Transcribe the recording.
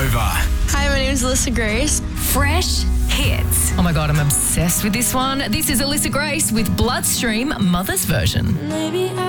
over. Hi, my name is Alyssa Grace. Fresh hits. Oh my God, I'm obsessed with this one. This is Alyssa Grace with Bloodstream Mother's version. Maybe